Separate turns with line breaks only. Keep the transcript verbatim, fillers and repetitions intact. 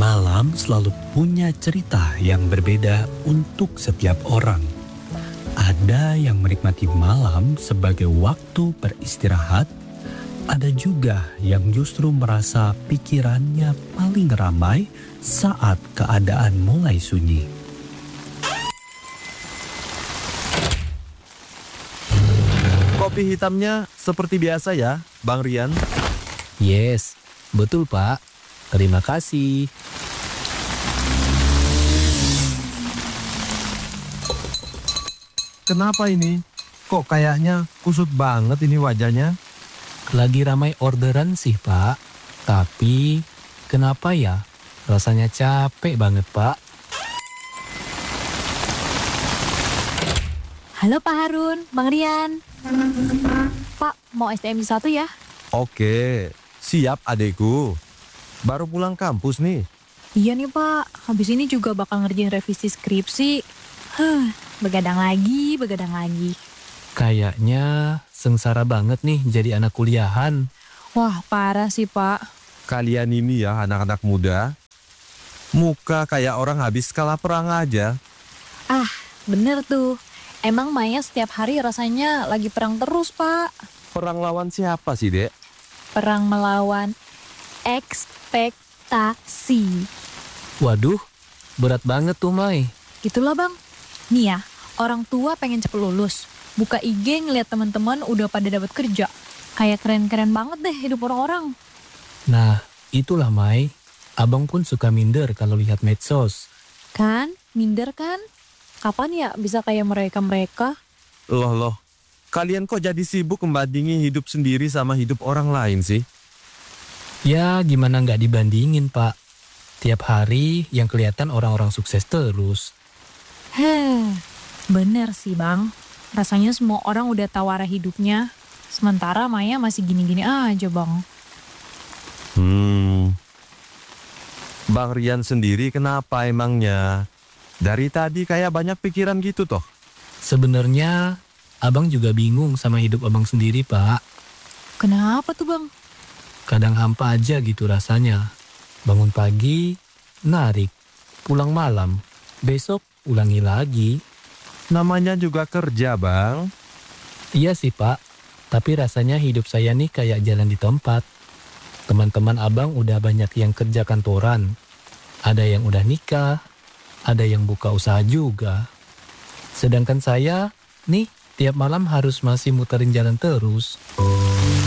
Malam selalu punya cerita yang berbeda untuk setiap orang. Ada yang menikmati malam sebagai waktu beristirahat, ada juga yang justru merasa pikirannya paling ramai saat keadaan mulai sunyi.
Kopi hitamnya seperti biasa ya, Bang Rian?
Yes, betul Pak. Terima kasih.
Kenapa ini? Kok kayaknya kusut banget ini wajahnya?
Lagi ramai orderan sih Pak. Tapi kenapa ya? Rasanya capek banget Pak.
Halo Pak Harun, Bang Rian. Pak, mau S T M satu ya?
Oke, siap adekku. Baru pulang kampus nih.
Iya nih Pak, habis ini juga bakal ngerjain revisi skripsi. Huh, begadang lagi, begadang lagi.
Kayaknya sengsara banget nih jadi anak kuliahan.
Wah, parah sih Pak.
Kalian ini ya anak-anak muda, muka kayak orang habis kalah perang aja.
Ah, bener tuh. Emang Maya setiap hari rasanya lagi perang terus Pak.
Perang lawan siapa sih, Dek?
Perang melawan ekspektasi.
Waduh, berat banget tuh Mai.
Gitulah Bang. Nih ya, orang tua pengen cepet lulus. Buka I G ngeliat teman-teman udah pada dapat kerja. Kayak keren-keren banget deh hidup orang-orang.
Nah, itulah Mai. Abang pun suka minder kalau lihat medsos.
Kan? Minder kan? Kapan ya bisa kayak mereka-mereka?
Loh loh, kalian kok jadi sibuk membandingi hidup sendiri sama hidup orang lain sih?
Ya gimana nggak dibandingin Pak. Tiap hari yang kelihatan orang-orang sukses terus.
Heh, bener sih Bang. Rasanya semua orang udah tahu arah hidupnya. Sementara Maya masih gini-gini aja Bang.
Hmm, Bang Rian sendiri kenapa emangnya? Dari tadi kayak banyak pikiran gitu toh.
Sebenarnya abang juga bingung sama hidup abang sendiri Pak.
Kenapa tuh Bang?
Kadang hampa aja gitu rasanya. Bangun pagi, narik. Pulang malam, besok ulangi lagi.
Namanya juga kerja, Bang.
Iya sih Pak, tapi rasanya hidup saya nih kayak jalan di tempat. Teman-teman abang udah banyak yang kerja kantoran. Ada yang udah nikah, ada yang buka usaha juga. Sedangkan saya, nih tiap malam harus masih muterin jalan terus.